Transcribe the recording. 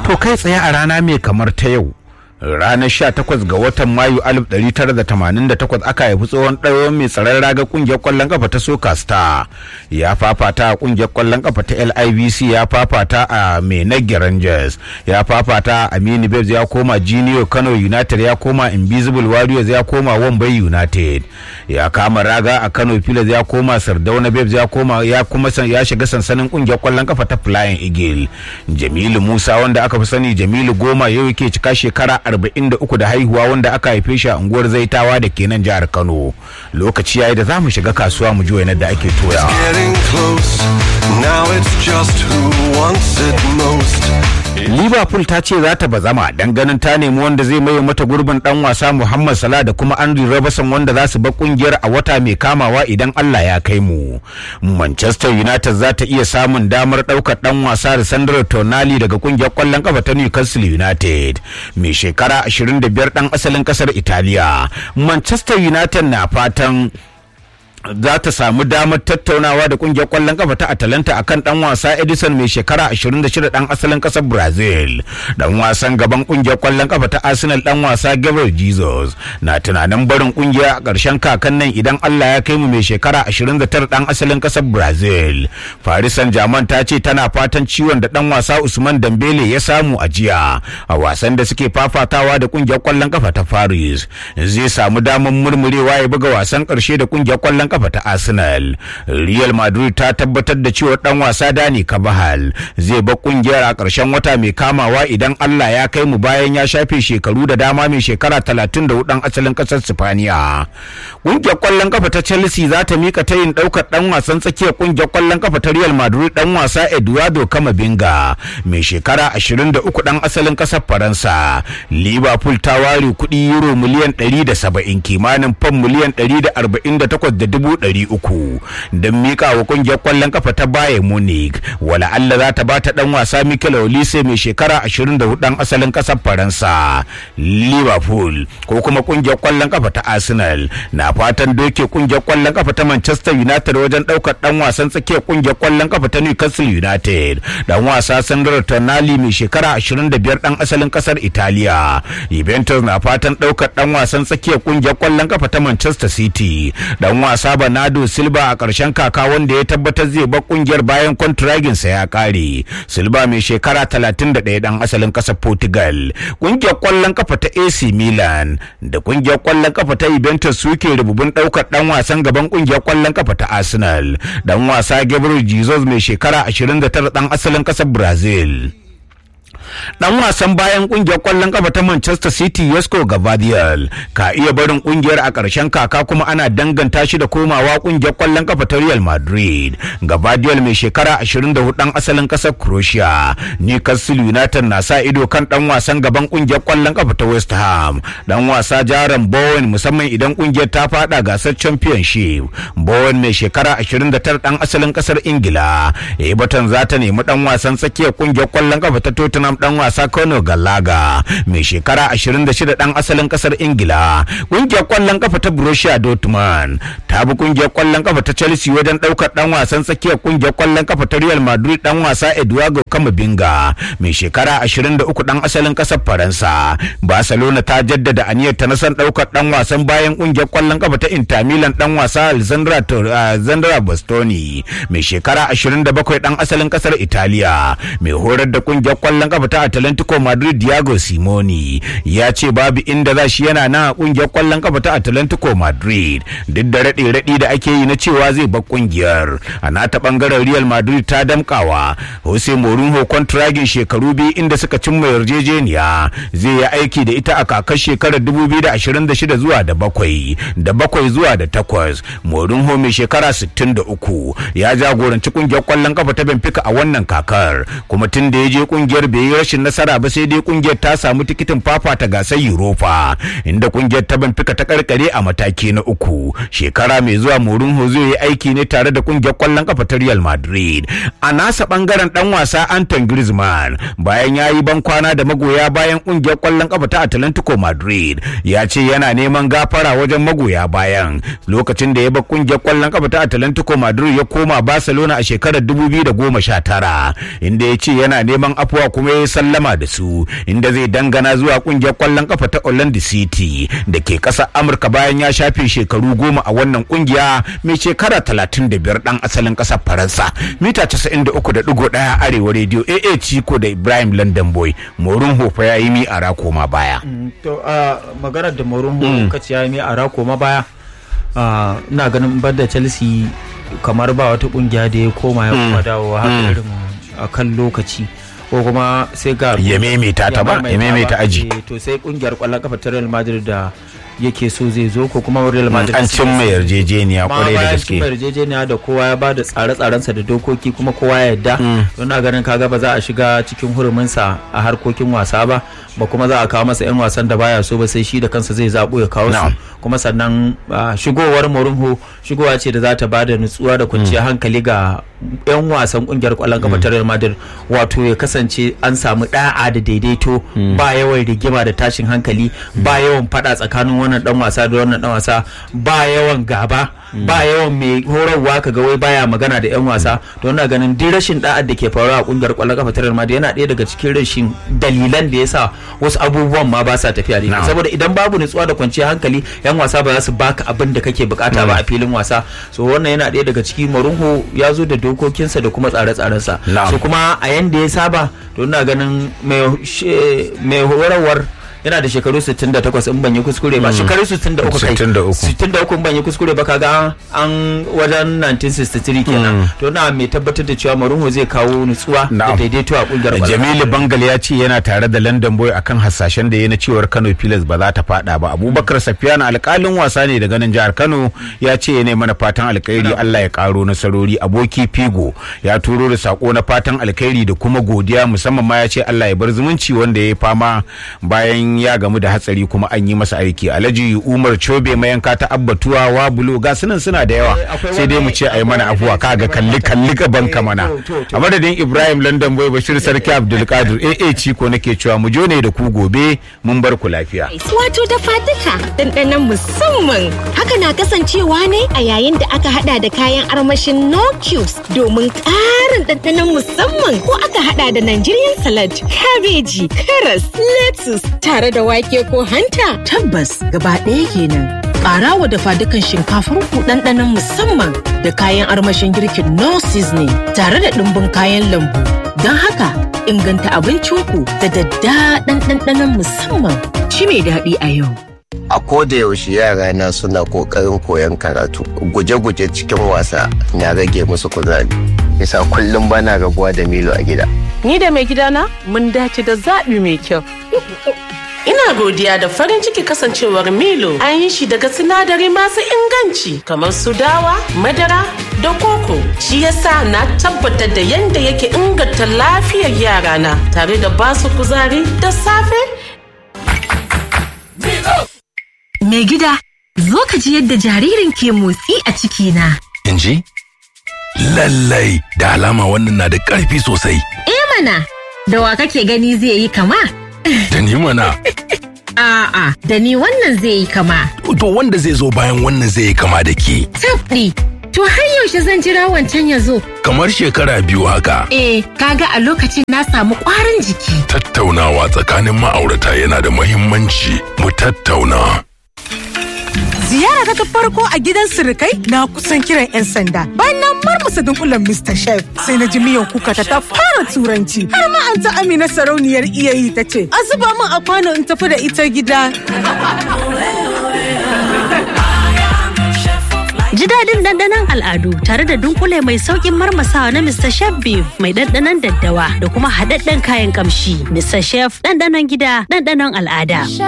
To kai tsaye a rana mai kamar ta yau, ranar 18 ga watan Mayu 1988 aka haifi tsohon ɗayon mai tsaron raga kungiyar kwallon kafa ta Soka Star. Ya fafata a kungiyar kwallon kafa ta LIVC, ya fafata a Menage Rangers, ya fafata a Aminu Babes, ya koma Junior Kano United, ya koma Invisible Warriors, ya koma Wambai United, ya kama raga a Kano Pillars, ya koma Sardauna Babes, ya shiga sansanin kungiyar kwallon kafa ta Flying Eagle. Jamilu Musa, wanda aka fi sani Jamilu Goma, yau yake cika shekara 43 da haihuwa, wanda aka haife shi a unguwar Zaitawa da ke nan jihar Kano. Lokaci yayi da zamu shiga kasuwa mu ji wayar da ake toyawa. Liverpool ta ce za ta bazama dan ganin ta nemi wanda zai maye mata gurbin dan wasa Muhammad Salah da kuma Andrew Robertson, wanda za su bar kungiyar a wata mai kamawa idan Allah ya kai mu. Manchester United za ta iya samun damar daukar dan wasa da Sandro Tonali daga kungiyar kwallon kafa ta Newcastle United mai shekara 25 dan asalin kasar Italiya. Manchester United na fatan za ta samu damar tattaunawa da kungiyar kwallon kafa ta Atalanta akan dan wasa Edison mai shekara 26 dan asalin kasar Brazil. Dan wasan gaban kungiyar kwallon kafa ta Arsenal, dan wasa Gabriel Jesus, na tunanin barin kungiya a ƙarshen kakan nan idan Allah ya kai mu, mai shekara 29 dan asalin kasar Brazil. Paris Saint-Germain ta ce tana fatan ciwon da dan wasa Usman Dembele ya samu a jiya a wasan da suke fafatawa da kungiyar kwallon kafa ta Paris zai samu damar murmurewa ya buga wasan ƙarshe da kungiyar kwallon kafa ta Arsenal. Real Madrid ta tabbatar da cewa dan wasa Dani Carvajal zai bar kungiyar a ƙarshen wata mai kamawa idan Allah ya kai mu, bayan ya shafe shekaru da dama, mai shekara 34 dan asalin ƙasar Spaniya. Kungiyar kwallon kafa ta Chelsea za ta mika tayin daukar dan wasan tsakiyar kungiyar kwallon kafa ta Real Madrid, dan wasa Eduardo Camavinga mai shekara 23 dan asalin ƙasar Faransa. Liverpool ta ware kuɗi euro miliyan 170, kimanin fam miliyan 148,300 don mika wa kungiyar kwallon kafa ta Bayern Munich. Wala Allah za ta bata dan wasa Mikel Olise mai shekara 24 dan asalin kasar Faransa. Liverpool ko kuma kungiyar kwallon kafa ta Arsenal na fatan doke kungiyar kwallon kafa ta Manchester United wajen daukar dan wasan tsakiyar kungiyar kwallon kafa ta Newcastle United, dan wasa Sandro Tonali mai shekara 25 dan asalin kasar Italiya. Juventus na fatan daukar dan wasan tsakiyar kungiyar kwallon kafa ta Manchester City, dan wasa Bernardo Silva a ƙarshen kaka, wanda ya tabbatar zai bar kungiyar bayan kontraginsa ya kare. Silva mai shekara 31 dan asalin ƙasar Portugal. Kungiyar kwallon kafa ta AC Milan da kungiyar kwallon kafa ta Juventus suke rububin daukar dan wasan gaban kungiyar kwallon kafa ta Arsenal, dan wasa Gabriel Jesus mai shekara 29 dan asalin ƙasar Brazil. Dan wasan bayan kungiyar kwallon kafa ta Manchester City Josko Gvardiol ka iya barin kungiyar a ƙarshen kaka, kuma ana danganta shi da komawa kungiyar kwallon kafa ta Real Madrid. Gvardiol mai shekara 24 dan asalin ƙasar Croatia. Newcastle United na sa ido kan dan wasan gaban kungiyar kwallon kafa ta West Ham, dan wasa Jarrod Bowen, musamman idan kungiyar ta fada gasar Championship. Bowen mai shekara 29 dan asalin ƙasar Ingila. Everton za ta nemi dan wasan tsakiyar kungiyar kwallon kafa ta Tottenham, dan wasa Conor Gallagher mai shekara 26 dan asalin kasar Ingila. Kungiyar kwallon kafa ta Borussia Dortmund ta bi kungiyar kwallon kafa ta Chelsea wajen daukar dan wasan tsakiyar kungiyar kwallon kafa ta Real Madrid, dan wasa Eduardo Camavinga mai shekara 23 dan asalin kasar Faransa. Barcelona ta jaddada aniyar ta na san daukar dan wasan bayan kungiyar kwallon kafa ta Inter Milan, dan wasa Alessandro Bastoni mai shekara 27 dan asalin kasar Italiya. Mai horar da kungiyar kwallon kafa ta Atlantico Madrid Diego Simoni ya ce babu inda za shi, yana na kungiyar kwallon kafa ta Atlantico Madrid duk da raɗe-raɗi da ake yi na cewa zai bar kungiyar. A nata bangaren Real Madrid ta damkawa Jose Mourinho kontragin shekaru biyu, inda suka cimma yarjejeniya zai yi aiki da ita a kakar shekarar 2026 zuwa da 7 zuwa da 8. Mourinho mai shekara 63 ya jagoranci kungiyar kwallon kafa ta Benfica a wannan kakar, kuma tun da ya je kungiyar bai yi rashin nasara ba, sai dai kungiyar ta samu tikitin fafata gasar Europa, inda kungiyar ta Benfica ta karkare a mataki na 3. Shekara mai zuwa Mourinho zai yi aiki ne tare da kungiyar kwallon kafa ta Real Madrid. A nasa bangaren dan wasa Antoine Griezmann, bayan ya yi bankwana da magoya bayan kungiyar kwallon kafa ta Atlantico Madrid, ya ce yana neman gafara wajen magoya bayan lokacin da ya bar kungiyar kwallon kafa ta Atlantico Madrid ya koma Barcelona a shekarar 2019, inda ya ce yana neman afuwa kuma kuma ya sallama da su, inda zai dangana zuwa kungiyar kwallon kafa ta Orlando City da ke ƙasar Amurka bayan ya shafe shekaru 10 a wannan kungiya mai shekara 35 dan asalin ƙasar Faransa. Mita 93.1 Arewa Radio AA Chico da Ibrahim London Boy. Mourinho fa yayi mi a rako ma baya. To maganar da Mourinho kace yayi mi a rako ma baya. Ina ganin banda Chelsea kamar ba wata kungiya da ya koma ya kuma dawowa haka irin akan lokaci, ko kuma sai ga ya maimaita ta ba, ya maimaita aji. To sai kungiyar kwallon kafa ta Real Madrid da yake so zai zo, ko kuma Real Madrid an cimma yarjejeniya kwarai da gaske. Ma yarjejeniya da kowa ya bada tsare-tsarensa da dokoki kuma kowa ya yarda. Don na ganin kaga ba za a shiga cikin huruminsa a harkokin wasa ba kuma za a kawo masa 'yan wasan da baya so ba, sai shi da kansa zai zabo ya kawo su. Kuma sannan shigowar Mourinho shigowa ce da za ta bada nutsuwa da kwanciyar hankali ga 'yan wasan kungiyar kwallon kafa ta Real Madrid, wato ya kasance an samu da'a da daidaito, ba yawan rigima da tashin hankali, ba yawan fada tsakanin wannan dan wasa da wannan dan wasa, ba yawan gaba, ba yawan mai horarwa kaga wai baya magana da 'yan wasa. Don na ganin duk rashin da'ar da ke faruwa a kungiyar kwallon kafa ta Real Madrid yana ɗaya daga cikin rashin dalilan da yasa wasu abubuwan ma ba sa tafiya daidai, saboda idan babu nutsuwa da kwanciyar hankali 'yan wasa ba za su baka abin da kake bukata ba a filin wasa. So wannan yana ɗaya daga cikin Mourinho ya zo da dokokinsa da kuma tsare-tsarensa. So kuma a yanda ya saba, to ina ganin mai horarwar yana da shekaru 68 in ban yi kuskure ba, shekaru 63 in ban yi kuskure ba, kaga an wajen 1963 kenan. To na mai tabbatar da cewa Mourinho zai kawo nutsuwa da daidaito a kungiyar. Jamilu Bangal ya ce yana tare da London Boy akan hasashen da yana cewar Kano Pilas ba za ta fada ba. Abubakar Safiyana alƙalin wasa ne daga nan jihar Kano, ya ce yana mana fatan alkhairi, Allah ya karo nasarori. Aboki Figo ya turo da sako na fatan alkhairi da kuma godiya, musamman ma ya ce Allah ya bar zumunci wanda ya fama bayan ya gamu da hatsari kuma an yi masa aiki. Alhaji Umar Chobe mayanka ta Abbatuwa wa bulo ga sunan suna da yawa, sai dai mu ce ayi mana afuwa, kaga kalli gaban ka mana. A madadin Ibrahim London Boy, Bashir Sarki Abdulkadir AA Chico nake cewa mu jo ne da ku gobe, mun bar ku lafiya. Wato da faduka dandanan musamman haka na kasancewa ne a yayin da aka hada da kayan armashin No Cubes domin ƙarin dandanan musamman, ko aka hada da Nigerian salad, kabeji, karas, lettuce tare da wake ko hanta. Tabbas gaba ɗaya kenan. Ƙarawa dafa dukan shinkafar ku ɗanɗanon musamman da kayan armashin girkin No Seasoning tare da ɗumbin kayan lambu. Don haka inganta abincinku da daddaɗan ɗanɗanon musamman. Ci mai daɗi a yau. A koda yaushe yara na suna kokarin koyon karatu, guje-guje cikin wasa na rage musu kuzari. Yasa kullum bana rabuwa da Milo a gida. Ni da mai gidana mun dace da zaɓi mai kyau. Ina godiya da farin ciki kasancewar Milo an yi shi daga sinadari masu inganci kamar su dawa, madara da koko. Shi yasa na tabbatar da yadda yake inganta lafiyar yarana tare da basu kuzari da safe. Mai gida, zo ka ji yadda jaririn ke motsi a cikina. In ji? Lallai da alama wannan na da ƙarfi sosai. Mana, da wa kake gani zai yi kama? Da ni mana. A'a, da ni wannan zai yi kama. To wanda zai zo bayan wannan zai yi kama da ke. Tabɗi, to har yaushe zan jira wancan ya zo? Kamar shekara 2 haka. Kaga a lokacin na samu ƙwarin jiki. Tattaunawa tsakanin ma'aurata yana da muhimmanci. Mu tattauna. Ziyara ta farko a gidan sirikai na kusan kiran 'yan sanda. Bayan na marmasa dunkulen Mr. Chef sai na ji miyan kuka ta fara turanci. Har ma an ta Amina sarauniyar iyayi ta ce, "A zuba min a kwano in tafi da ita gida." Ji daɗin ɗanɗanon al'adu tare da dunkule mai sauƙin marmasawa na Mr. Chef Beef mai ɗanɗanon daddawa da kuma haɗaɗɗen kayan ƙamshi. Mr. Chef ɗanɗanon gida, ɗanɗanon al'ada.